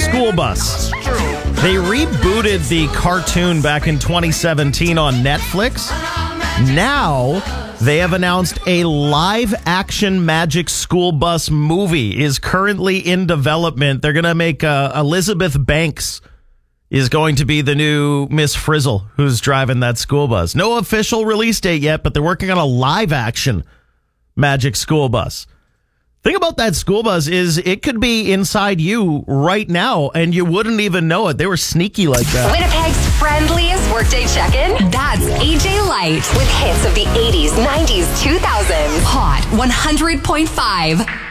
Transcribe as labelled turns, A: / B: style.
A: School Bus. They rebooted the cartoon back in 2017 on Netflix. Now, they have announced a live-action Magic School Bus movie is currently in development. They're going to make Elizabeth Banks is going to be the new Miss Frizzle who's driving that school bus. No official release date yet, but they're working on a live-action Magic School Bus. Thing about that school bus is it could be inside you right now, and you wouldn't even know it. They were sneaky like that.
B: Winnipeg's friendliest workday check-in. That's AJ Light with hits of the 80s, 90s, 2000s. Hot 100.5.